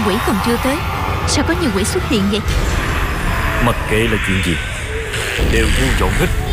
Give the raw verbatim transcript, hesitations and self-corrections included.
quỷ còn chưa tới, sao có nhiều quỷ xuất hiện vậy? Mặc kệ là chuyện gì đều thu dọn hết.